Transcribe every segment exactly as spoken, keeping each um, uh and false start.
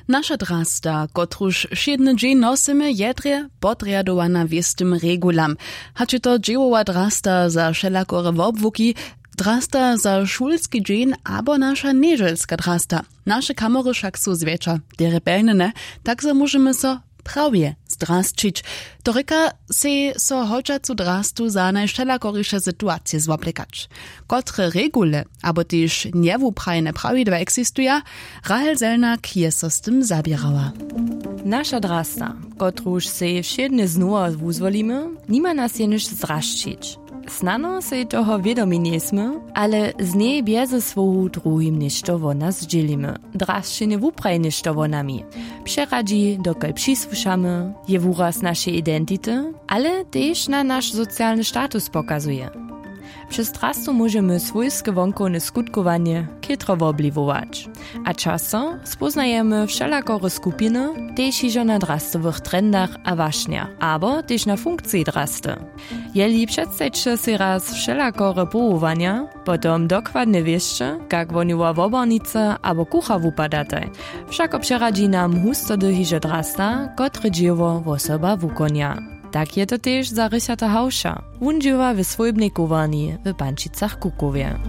Nasza drasta, kotruž šedny dzień nosimy, jedre podriadowana wiestym regulam. Haczy to dziełowa drasta za wszelakore wobwuki, drasta za szulski dzień, abo nasza nieżelska drasta. Nasze kamery však są zwiecza, derebelne, tak że możemy so prawie zdrastčić. Torika se so hodžacu drastu za najštelakoriše sytuacje zwoplekać. Kotre regule, abo też niewuprajne prawidła ekzistuja, Rahel Zelnak je so z tym zabierała. Nasza drasta, kotruž se všedne znova wuzwolimy, nima nas jeniž zdraščić. Snano se toho wiedomi niesmy, ale z niej bierze swoju drugim ništo wo nas dzielimy. Draszczyny wupraj ništo wo nami. Przeradzi, dokąd przysłuszamy, je wuraz naszej identity, ale też na nasz socjalny status pokazuje. Przez drastu możemy swojskie wonkowne skutkowanie kietro obliwować. A czasem spoznajemy wszelakore skupiny, też iżo na drastowych trendach a waśniach, albo też na funkcji drasty. Jeli przedstawicie si raz wszelakore połowania, potom dokładnie wieszcze, jak woniła wobornice albo kucha wupadate. Wszako przeradzi nam husto dyhiże drasta, kotre dzieło osoba wukonia. Tak je to też za Richarda Hauscha. On dziewa w swojbnej kuwarni w Pančicach Kukowie.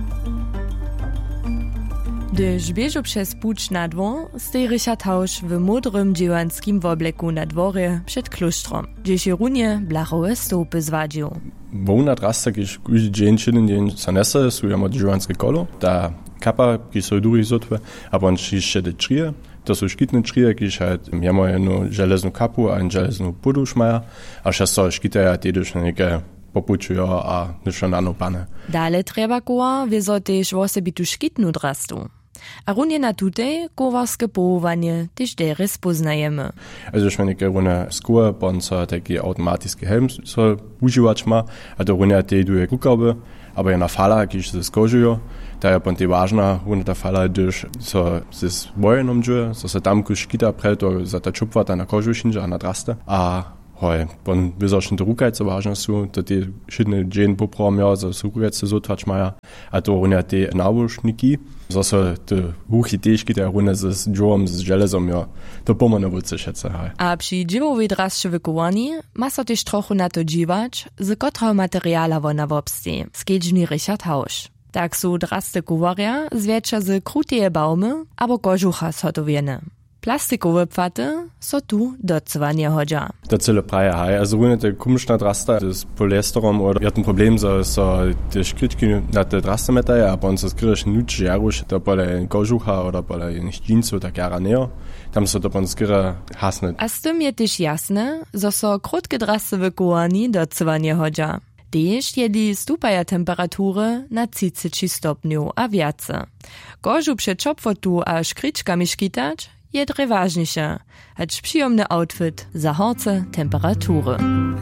Gdyż bieżu przez pucz na dwór, stoi Richard Hausch w modrym dziewanskim wobleku na dworze przed klustrom, gdzie się runie blachowe stopy zwadził. Wona drasta, kiedy każdy dzień czynny dzień zanese, są jamo dziewanskie kolo. Ta kapa, kiedy są duży zotwe, a on się jeszcze trije. To są szkitne trije, kiedy halt jamo jedną żelazną kapu, a jedną żelazną budu szmaja, a še so škite, a tedyż na neke popučujo, a nišo nano pane. Dale treba koła, wieso też wosebitu szkitnu drastu. A runie na tutej kowarskie połowanie też deres poznajemy. Also wenn ich runde skóre, bon so taki automatischen Helm so używać ma, a to runie te duje kukaby, aber na fala, kiedy się skożują, da je bon te ważna, runde ta fala, gdyż so z wojenom dzieje, so se tam kuszkita pre, to za ta czupwata na kożu szynja, na draste, a hoj, bon wysoczny to rukajce ważne są, to te szydne dzień popromia, so su rukajce zotwać maja, a to runie te nawożniki, so so te huchi težki, te rune z dżowem, z żelazom, ja, to pomane wódce šece, haj. A przy dziewowej draszczy wykowani ma so też trochu na to dziwać, z kotrego materiala wona wobste, skedźni Richard Hausch. Tak są drasty kuwaria zwiecza z kruteje baumy, abo kożucha zhotowiene. Plastikowe pfaty so tu docela nie hodža. To cele praje, haj. Also rune te komischna drasta z polesterom, oder ja ten problem, so, so te škrički na te draste metaje, a on se skriš nuč jaruš, to pole kožucha, oder pole nicht džinsu, tak jara neo. Tam so to pon skira hasne. A z tym je też jasne, że so krótkie drasty wykowani docela nie hodža. Też jeli stupaja temperatury na trzydzieści stopniów a wiace. Kożu przed czopwotu a škričkami škitać je dreważniejsze, hać przyjemny outfit za horce temperatury.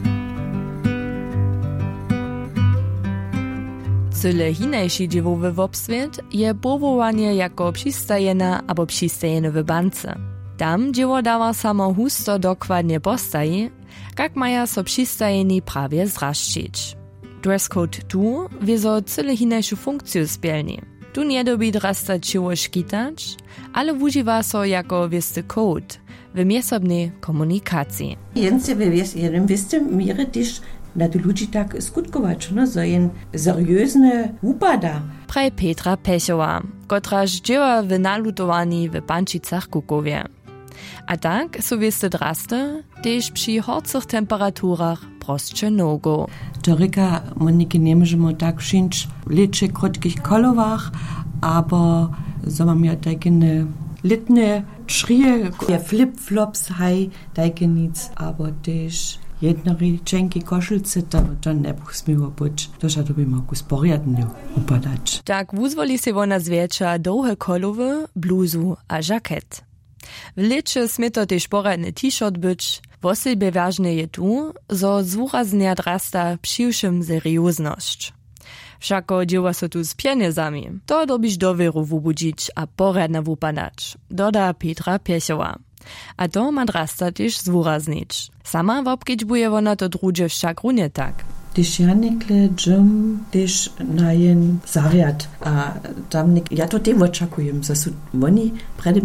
Cyle hinejszy dziewowy wobswiet je powołanie jako przystajena albo przystajene w bance. Tam dzieło dawa samo husto dokładnie postaji, jak maja so przystajeni prawie zraszczyć. Dresscode tu wieso cyle hinejszy funkcję spełni. Tu nie dobi drasta ciło szkitać, ale używa so jako wiesty code w miesobnej komunikacji. Jence w jednym wiestym mierze też na te ludzi tak skutkować, no, so jen seriozne upada. Praj Petra Pechowa, kotraż dzieła w nalutowani w Pančicach Kukowie. A tak so wiesty drasty też przy horcych temperaturach prostsze nogo. Torika moniki nie możemy tak wszędzie liczy krótkich kolowach, aber so mam ja takie litne schrie flip-flops haj takie nic, aber też jednori cienki koszulce to, to ne buchsmiło być. To się by mogło sporiadnie upadać. Tak wuzwoli się wona zwiecza długie kolowy, bluzu a żaket. W liczy smie to też poradny t-shirt być. Wosebie ważne je tu, zo zwuraznia drasta przyjszym seriozność. Wszako dzieła so tu z pieniędzami. To dobisz dowieru wubudzić a poradna wupadać, doda Petra Pechowa. A to ma drasta też zwuraznić. Sama wobkedźbuje wona to drugie wszak runie tak. Když ja nekle džem, když na jen zariad, a tam nek, ja to te očakujem, za su oni predmet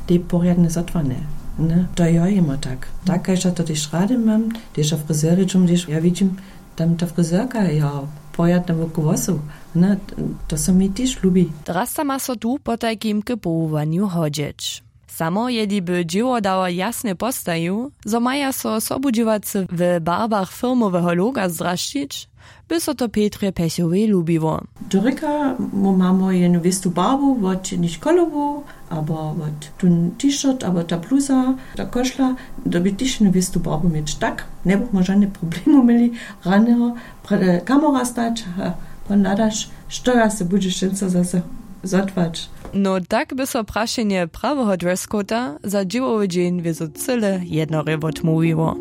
te porjadne zatwane. Ne? To ja immer tak. Tak, jak ja to też rady mam, też ja fryzery czym, też ja widzim, tam ta fryzerka, ja porjadne wokół włosów. Ne? To se mi też lubi. Drasta ma so tu po takim powołaniu chodzić. Samo jedi by dzieło dało jasne postaju, zo maja so sobudziwacy w barbach firmowego loga zdraszczyć, by so to Petrze Pechowej lubiło. Doryka mu mamo jedną wistu barbu, wot nicht kolowo, aber wot tun t-shirt, aber ta bluza, ta koszla, da by też jedną wistu barbu mieć. Tak, nie byśmy żadne problemy mieli, rano kamera stać, pan nadasz, što se budzisz często zase zatwać. No tak by so prašenje prawego dresscoda za dziełowy dzień wieso cyle jednore odmówiło.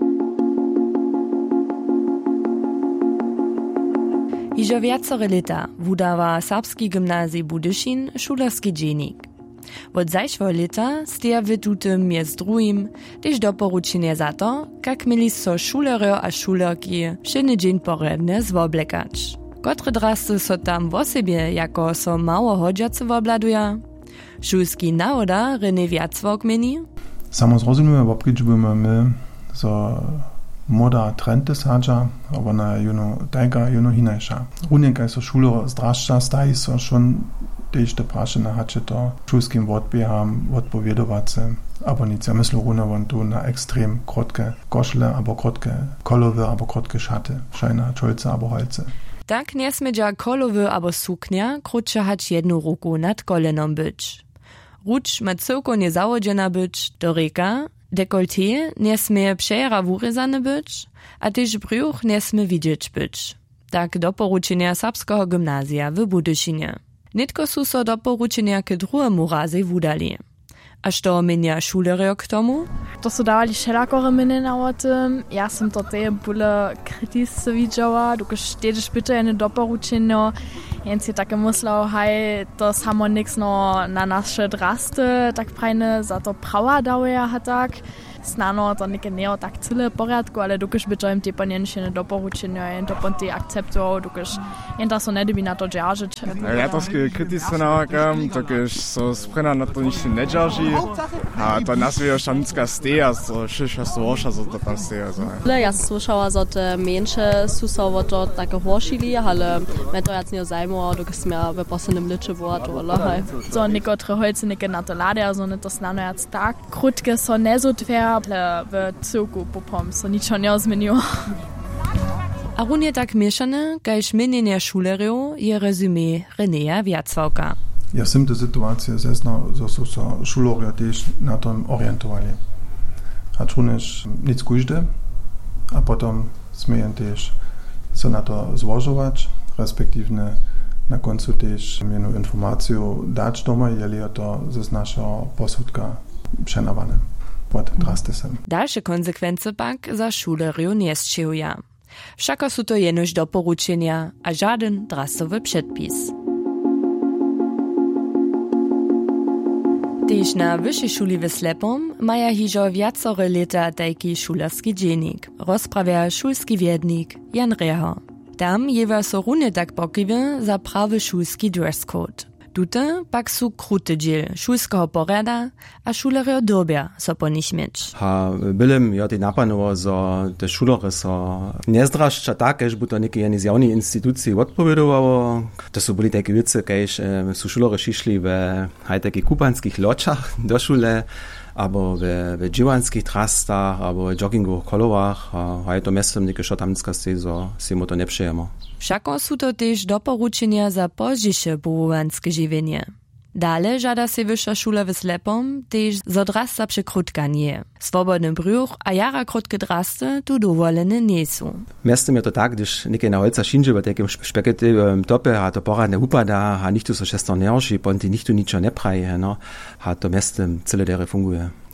Iżo wiacore lata wudawa Serbski gimnazji Budyszin szulerski dziennik. Od zajszego lata steja w tutym między drugim też doporuczenie za to, jak mieli so szulery a szulerki wszędzie dzień porebne zwoblekać. Kotre drasty so tam w osobie jako so mało hodźacy wobladuja? Szulski nawoda René Wiacwok meni? Samo zrozumíme, bo pričbujeme my, so moda trendy sadža, aber na juno tajka, juno hinajša. Runjenka so šulo zdrašča, stají so šon tež te prašené hače to šulským odběhám, odpovědovace. Aber nic, ja myślę runa von tu na ekstrem krotke koszle, albo krotke kolowe, albo krotke szaty, szajna czolce, albo holce. Tak nesmedža kolowy abo suknia krótsze hać jedną ruku nad kolenom być. Ruč ma całko nie załodzena być, do reka, dekolté nesmie przejera wurezane być, a też brzuch nesmie widzieć być. Tak doporuczenia Serbskiego gimnazja w Budyszynie. Nitko su so doporuczenia k drugiemu razy wudali. A što menja šulerjo k tomu? To su dawali šelakore menena o tym. Ja sam to te bule kritisce widziała, dokaż tež bitte jedne doporučenjo. Jen si také myslel, hej, to samo niks no na naše drasty, tak prajne za to prawa dawaja ha tak. Snano to neke neo tak cyle porядku, ale dokaż bitte im te panjenšene doporučenjo, jen to pon te akceptuo, dokaż jen to so ne by na to džaržiť. Ja to ske kritisce navákam, dokaž so sprena na to nič nedžarží. A to nas wie szamicka steja, so šeša stvorša, so to tam steja. Ja sam slušala, że te mniejsze susowo to takie horsili, ale mnie to jac nie zajmowało, dok sam ja w poslednym liczy była, to lehaj. So niekotre holce neke na to lade, so ne to snano jac tak. Krutke so ne so tver, w cyłku popom, so ničo nie zmieniło. A runie tak mieszane, kajż menjenja šulerjo je rezumé Renéja Wiacwałka. Ja sam te sytuacje zesno, że są so šulerjo też na tym orientowali. A truniš nic kužde, a potom smiejem też se na to złożować, respektywnie na końcu też jedną informację dać doma, jeli je to z naszego posudka przenawane. Pod drastesem. Dalsze konsekwencje pak za šulerjo nie sčejuja. Všako su to jenož doporučenia a žaden drastowy przedpis. Tež na wyższej szuli w Slepom maja hižo viacore leta tajki šulerski dziennik, rozprawia šulski wiednik Jan Reho. Tam jewa so runie tak pokiwy za prawy šulski dresscode. Tute pak su krute dziel šulskiego porada a šulerjo dobia so po nich mieć. Ha bylem ja te napanowo, zo te šulery so nie zdraszcza tak, kež by to neke jedne z javnej instytucji odpowiadowało. To su byli takie wice, kež su šulery šišli w haj takich kupanskich ločach do šule, abo w, w dziwanskich trastach, abo w joggingowych kolowach, a haj to miestem neke šotamnicka stej, zo si mu to nie przyjemo. Všako su to tež doporučenia za pozdějsze powołanske žiwienie. Dale žada se wyższa szula w Slepom tež za drasta przekrutkanie. Swobodny brzuch a jara krutke drasty tu dowolene nie są. Miestem je to tak, když neke na holca šinže v takim špeketivém tope a to poradne upada, a nichtu so šestor nerži, ponti nichtu ničo ne praje, no, a to miestem cele dere funguje.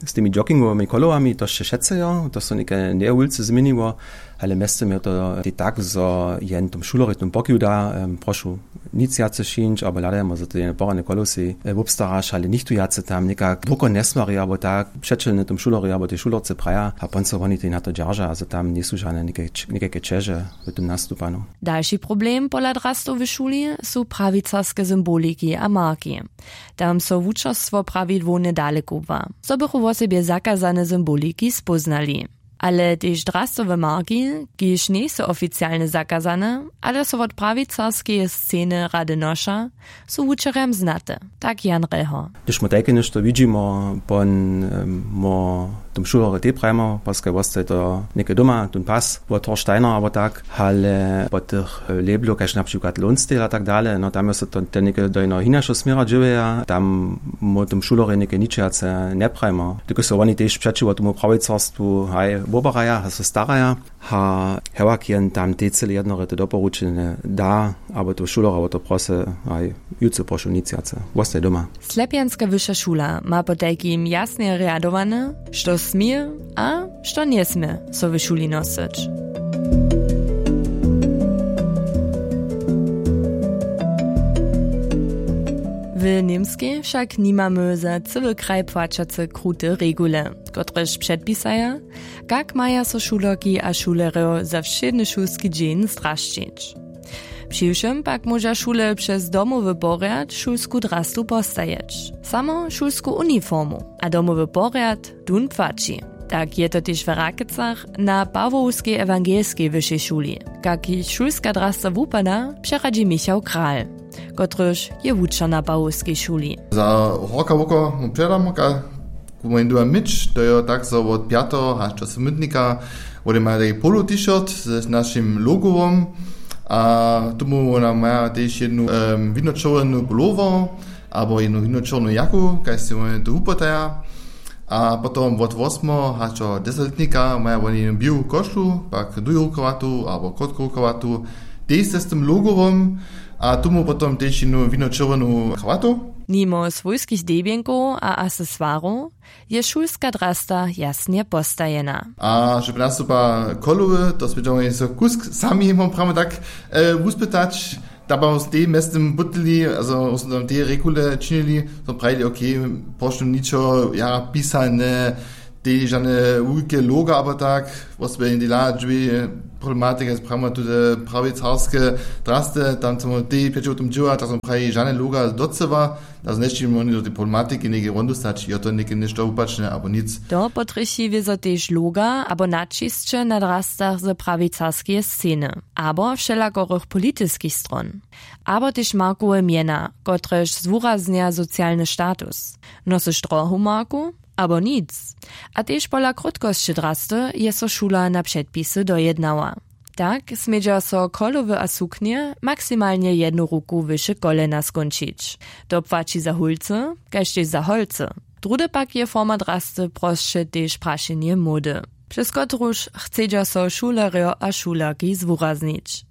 z tymi joggingowymi kolowami to się šetcejo, to są niekie neulce zmieniło, ale mestem je to i tak, że jen tom szulery tom pokiu da, um, proszę nic jace šinč, aber leider może to je porane kolosy wobstaraš, ale nicht tu jace tam niekak dwoko nesmary, albo tak, przeczelne tom szulery, albo te szulerce praja, a ponco oni to na to dzierża, also tam nie są żadne niekie čeže w tym nastupanu. Dalszy problem pola drastów w szuli są prawicarskie symboliki a marki. Tam so wuczerstwo prawidło nedaleko wa. So bychu o sobie zakazane symboliki spoznali. Ale też drastowe marki, kiež nie są oficjalnie zakazane, ale są od prawicarskiej sceny rady nosza, są wuczerem znate. Tak Jan Reho. Když my také nešto vidíme, pon mo tom šulere te prajmo, paske vostaj to neke doma, tun pas, bo Torsteiner, aber tak, ale po tých leblo, kaž napríklad Lonsdale a tak dále, no tam je to te neke dojno hinašo smira dživeja, tam mo tom šulere neke ničiace neprajmo. Tylko so oni tež přečivo tomu pravicarstvu, haj, Bobaraja, so staraja, ha hevak jen tam te cele jednore te doporučene da, aber to šulera, aber to prose, haj, juce prošu niciace, vostaj doma. Slepianska wyższa szula ma po takim jasnie readowane, što smije, a što nie smije so w szuli nosić. W Niemskiej však nimamy za cały kraj płaciace krute regule, kotreż przedpisaja, jak maja so šulerki a šulerio za wszedny szulski dzień straszczyć. Přiwšem pak może szule przez domowy porjad szulsku drastu postajeć. Samo szulsku uniformu, a domowy porjad dun płaci. Tak je to też w Rakicach na Pawłowskiej Ewangelskiej Wyższej Szuli. Jak i szulska drasta wupada, przeradzi Michał Kral, kotryż je wucza na Pawłowskiej Szuli. Za roka woko przedamoka, kumoin dua myć, to je tak, że od piato aż do smutnika, wody ma taki polo t-shirt z naszym logowom, a tomu ona ma też jedną um, winoczorną pulowę, albo jedną winoczorną jaku, kaj się to upotaja. A potom od osmo hačo desetletnika maja oni jednu bielu košlu, pak dujrukowatu albo kotrukowatu, też z tym logowom, a tomu potom też jednu winoczorną krawatu. Nimo swojskich debienków a accessoirów je szulska drasta jasnie postajena. A żeby nastupa kolowy, to spędzamy so kusk sami, mam prawo tak e, uspytać, da bei uns dem mestem butli, also aus dem der Regule činili, so prajli, okay, pošto ničo, ja, pisane, te žane ulke loga, aber tak, was bei in die la džvi problematika, spravo tudi pravicarske draste, tam smo te pečev tom dživa, da smo pravi žane loga doceva, da smo nečim oni do te problematike neke rondu stači, jo to neke nešto upačne, abo nic. To potriši vizo tež loga, abo načistče na drastach z pravicarskie sceny, abo všelakorých politických stron. Abo tež markowe miena, kotrež zvúraznia socialny status. Nosyš trochu marku? Abo nic. A tež pola krótkości drasty je so szula na przedpisy dojednała. Tak smieđa so kolowy a suknie maksymalnie jedną ruku wyższe kolena skończyć. To płaci za hulce, kaž tež za holce. Drude pak je forma drasty prostsze tež prašenje mody. Przez kotruż chcedža so šulerio a šulerki zvúraznić.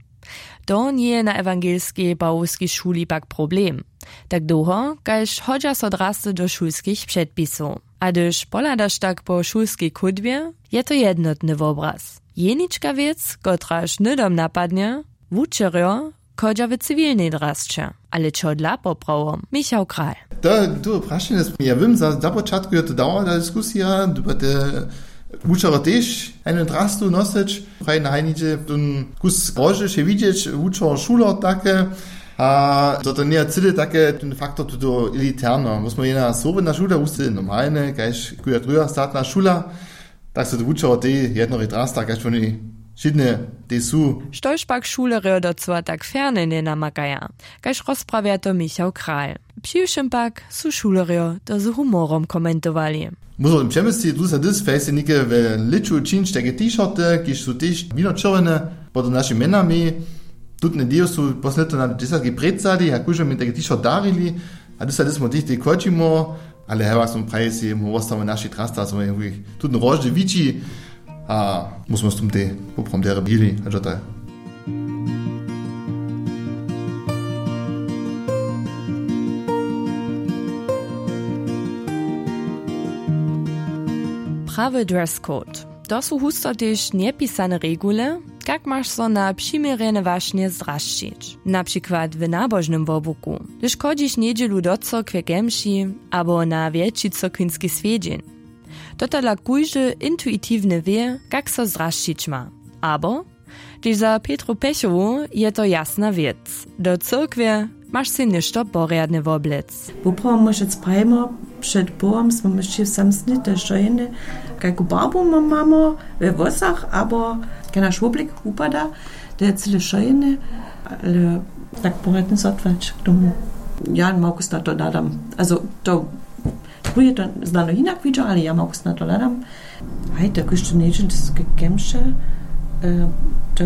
To nie na ewangelskiej Pawłowskiej szuli pak problem. Tak długo, kaž hodža so drasty do szulskich przedpisów. A gdyż poladaš tak po szulskiej kudwie, je to jednotny obraz. Jeniczka wiec, kotraż nydom napadnie, wučerio, kodža w cywilnej drastcze. Ale čo dla poprawom? Michał Kral. To, to prašenie, ja wiem, za, za początku je to dała ta dyskusja, bo te wučero też einen drastu nosić, praj na hajnidzie, ten kus roży się widzieć, wučero szuler takie, a to to nie cyle takie ten faktor to elitarno. Muss man jena sobna szula usty normalne, kaž kuja druga statna szula, tak se to wučero te jednore drasta, kaž oni šidne te su. Štož pak šulerio docela tak ferne ne namakaja, kaž rozprawia to Michał Kral. Přiwšem pak su šulerio to z humorom komentowali. Muss man im Chemistry du sa dis fejse nike ve liču činč tege t-shirte, kiž su tež vinočorene, pod našim menami. Tutne dio su posleto na desetki predsadi, a kužo mi tege t-shirt darili, a du sa dis mo tih te kočimo, ale heva smo pravi si mo ostamo naši trasta, smo ih tutne rožde viči, a musimo s tom te poprom dere bili, a džotaj. prawy dress code. To są husto też niepisane regule, jak masz so na przymierene właśnie zraszczyć. Na przykład w nabożnym wobuku, gdyż chodzisz niedzielu do cokwie gemsi, albo na wielki cokwiński swiedzień. To dla każdy intuitywnie wie, jak so zraszczyć ma. Albo, gdyż za Petru Pechowu je to jasna wiec. Do cokwie masz si ništo poriadny woblec. Upravo možec pravimo, przed Bohem smo myšli sam snite žojene, kako barbu mamo we włosach, abo kaj naš oblik upada, da je cele žojene, ale tak poriadny zotwać k tomu. Ja mogu na to nadam. Also, to pruje to znano inak widzę, ale ja mogu na to nadam. Hej, tako što neđe da se gemše, to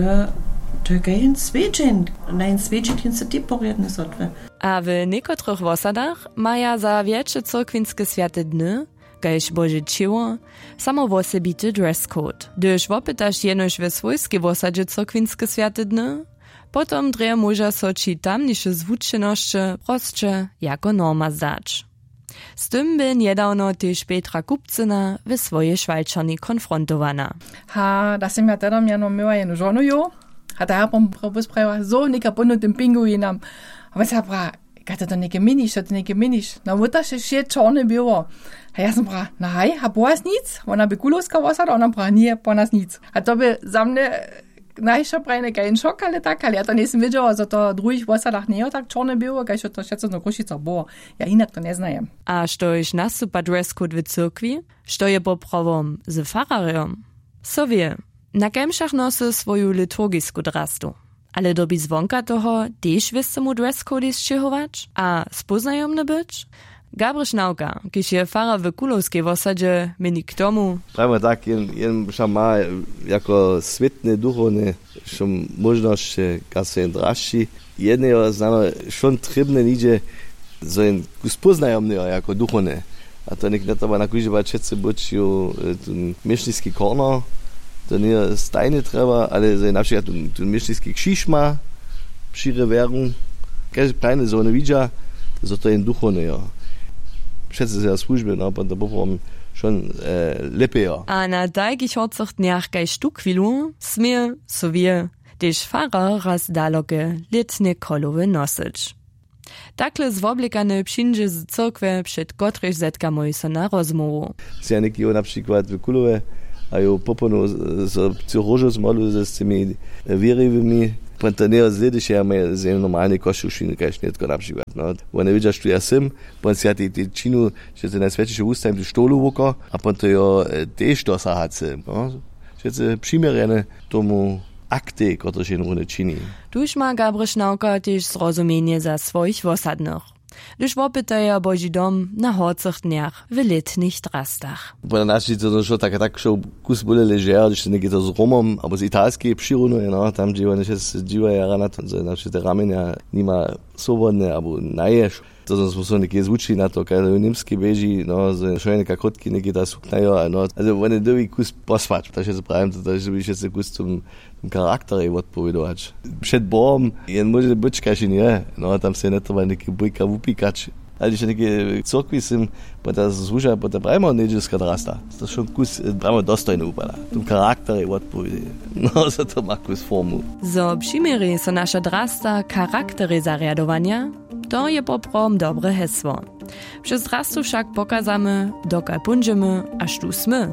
to je jen svedčen, na jen svedčen, jen se ti poriadne zotve. A w niekotrych wosadach maja za wielkie cokwinskie święte dny, kajż Boże Ciło, samo wosebity dress code. Gdyż wopytasz jenoś we swojskie wosadzie cokwinskie święte dny, potom dreja może so ci tamniejsze zwučeności prostsze jako norma zdać. Z tym by niedawno też Petra Kupcyna we swojej Szwalczani konfrontowana. Ha, da sam ja teda miano miała jedną żonu jo, a da bom probusprawa so nika bunu tym pinguinam. Aber sa bra, gata to neke miniš, to neke miniš. Na wuta się się czarne było. A ja sam bra, na haj, ha boas nic, ona by kuloska wasad, ona bra nie po nas nic. A to by za mnie najšo prejne kein šok, ale tak, ale ja to nisam videla, za to drugih wasadach nie tak czarne było, kaj to šeco no Krušica było. Ja inak to ne znajem. A što iš nastupa dress code w cyrkwi? Što je poprawom z fararem? So wie, na kemšach nosy swoju liturgisku drastu. Ale dobi zvonka toho też wiesz mu dress code zczyhować? A spoznajomny być? Gabriš Nauka, kiż je fara w Kulowskiej w osadzie mini k tomu. Prawie tak, jen, jen ma jako świetny duchowny możliwość kasy draższy. Jednego znano, schon trybne nidzie, so jen spoznajomny jako duchowny. A to nikt nie to na kuźba czece być ten mieszniski korner. To nie stajny trzeba, ale so na przykład ten mieszniski krzyż ma przy werden. Każdy kleine so nie widzi, so to jen duchowny. Schätze sehr służby, no, bo to było schon e, lepiej. A na takich odcach dniach kaj sztukwilu smie sobie też fara raz daloge letnie kolowe nosić. Takle zwoblikane przyjdzie z cyrkwy, przed kotryś zetkamy się na rozmowu. Zjanik jo na przykład w Kulowe, a jo poponu z Cyrożu z molu z tymi wierywymi, Pantanier zlediš ja me z normalne košušine, kaj šnetko na przykład. No. One vidiš, što ja sem, pon si ja ti činu, že se najsvečiše ustajim do štolu voko, a pon to jo tež to sahace. No. Že se přimerene tomu akte, koto še rune čini. Tuž ma Gabriš Nauka tež zrozumienie za svojich wosadnych. Gdyż wopytaja Boży dom na horcach dniach w letnich drastach. Po nas jest to schon tak, tak schon kus bole leger, gdyż nie to z Romom, aber z italskiej przyruny, no, tam gdzie one się dziwa ja na to, że nasze te ramienia nie ma swobodne, albo najesz. To są są niekie zvuči na to, kaj niemski beži, no, z šojneka kotki neki da suknajo, no, also one dobi kus posvać, to się sprawim, to że by się se kus zum charaktery odpowiadać. Przed Bohem jen może być kaj nie, no, tam se nie trzeba neki bujka upikać. Ale jeśli takie cyrkwi są, bo ta służa, bo ta brajma niedzielska drasta. To schon kus brajma dostojny upada. Tym charaktery odpowiedzi. No, za to ma kus formu. Zo przymiery so nasza drasta charaktery zariadowania, to je poprom dobre hesło. Przez drastu však pokazamy, dokaj pundzimy, aż tu smy.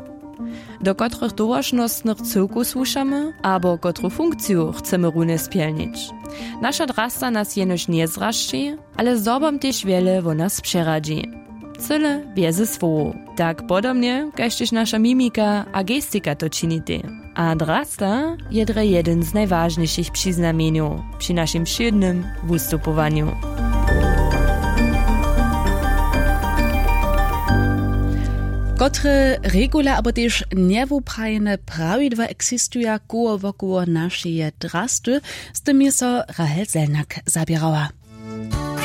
Do kotrych dołożnostnych cyłku słuchamy, albo kotru funkcju chcemy runie spielnić. Nasza drasta nas jenoś nie zraszczy, ale zdobam też wiele wo nas przeradzi. Cyle bierze swoło. Tak podobnie, kajż nasza mimika a gestika to czynite. A drasta jedre jeden z najważniejszych przyznamieniów przy naszym wszednym wystupowaniu. Kotre regula abo też niewuprajne prawidła egzistują koło wokół naszej drasty, z tym so Rahel Selnak zabierała.